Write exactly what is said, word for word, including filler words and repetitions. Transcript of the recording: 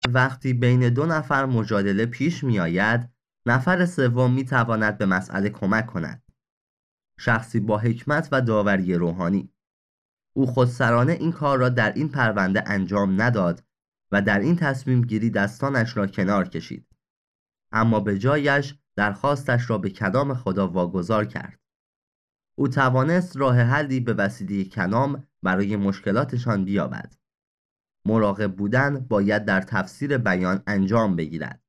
وقتی بین دو نفر مجادله پیش می آید، نفر سوم می تواند به مسئله کمک کند. شخصی با حکمت و داوری روحانی. او خودسرانه این کار را در این پرونده انجام نداد و در این تصمیم گیری دستانش را کنار کشید، اما به جایش درخواستش را به کلام خدا واگذار کرد. او توانست راه حلی به وسیله کلام برای مشکلاتشان بیابد. مراقب بودن باید در تفسیر بیان انجام بگیرد.